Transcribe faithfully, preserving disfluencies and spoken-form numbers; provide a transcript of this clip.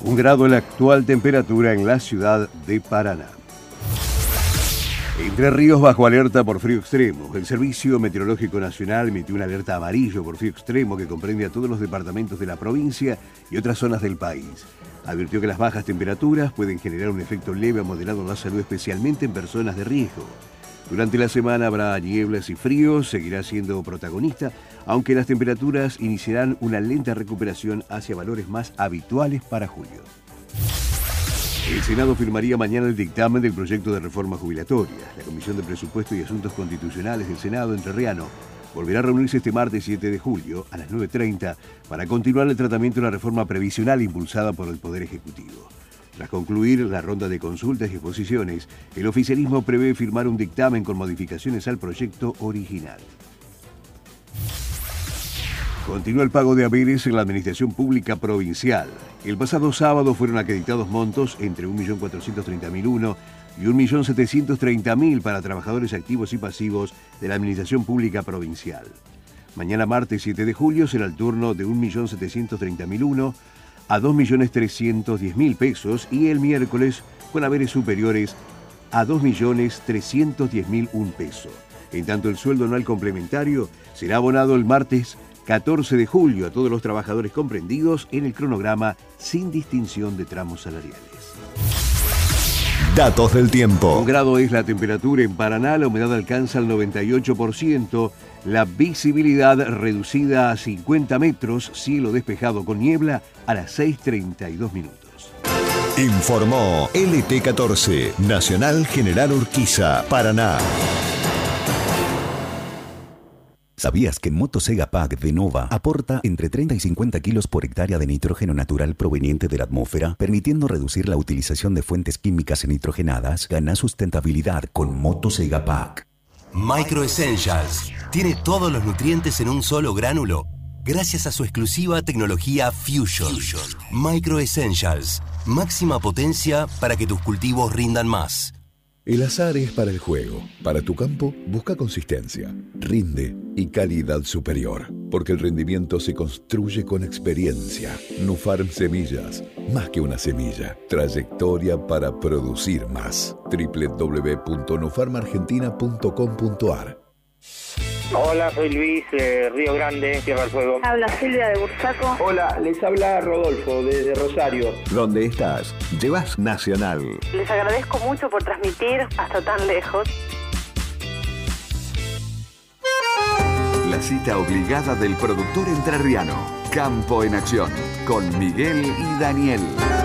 Un grado la actual temperatura en la ciudad de Paraná. Entre Ríos bajo alerta por frío extremo. El Servicio Meteorológico Nacional emitió una alerta amarillo por frío extremo que comprende a todos los departamentos de la provincia y otras zonas del país. Advirtió que las bajas temperaturas pueden generar un efecto leve a moderado en la salud, especialmente en personas de riesgo. Durante la semana habrá nieblas y frío, seguirá siendo protagonista, aunque las temperaturas iniciarán una lenta recuperación hacia valores más habituales para julio. El Senado firmaría mañana el dictamen del proyecto de reforma jubilatoria. La Comisión de Presupuesto y Asuntos Constitucionales del Senado entrerriano volverá a reunirse este martes siete de julio a las nueve treinta para continuar el tratamiento de la reforma previsional impulsada por el Poder Ejecutivo. Tras concluir la ronda de consultas y exposiciones, el oficialismo prevé firmar un dictamen con modificaciones al proyecto original. Continúa el pago de haberes en la Administración Pública Provincial. El pasado sábado fueron acreditados montos entre un millón cuatrocientos treinta mil uno y un millón setecientos treinta mil para trabajadores activos y pasivos de la Administración Pública Provincial. Mañana martes siete de julio será el turno de un millón setecientos treinta mil uno a dos millones trescientos diez mil pesos y el miércoles con haberes superiores a dos millones trescientos diez mil un peso. En tanto, el sueldo anual complementario será abonado el martes catorce de julio a todos los trabajadores comprendidos en el cronograma sin distinción de tramos salariales. Datos del tiempo. Un grado es la temperatura en Paraná, la humedad alcanza el noventa y ocho por ciento, la visibilidad reducida a cincuenta metros, cielo despejado con niebla a las seis treinta y dos minutos. Informó L T catorce, Nacional General Urquiza, Paraná. ¿Sabías que Motosega Pack de Nova aporta entre treinta y cincuenta kilos por hectárea de nitrógeno natural proveniente de la atmósfera, permitiendo reducir la utilización de fuentes químicas nitrogenadas? Gana sustentabilidad con Motosega Pack. Micro Essentials tiene todos los nutrientes en un solo gránulo, gracias a su exclusiva tecnología Fusion. Fusion. Micro Essentials, máxima potencia para que tus cultivos rindan más. El azar es para el juego. Para tu campo, busca consistencia, rinde y calidad superior. Porque el rendimiento se construye con experiencia. Nufarm Semillas, más que una semilla. Trayectoria para producir más. doble u doble u doble u punto nufarm argentina punto com punto a r. Hola, soy Luis, de Río Grande, Tierra del Fuego. Habla Silvia de Bursaco. Hola, les habla Rodolfo desde Rosario. ¿Dónde estás? Llevas Nacional. Les agradezco mucho por transmitir hasta tan lejos. La cita obligada del productor entrerriano. Campo en Acción, con Miguel y Daniel.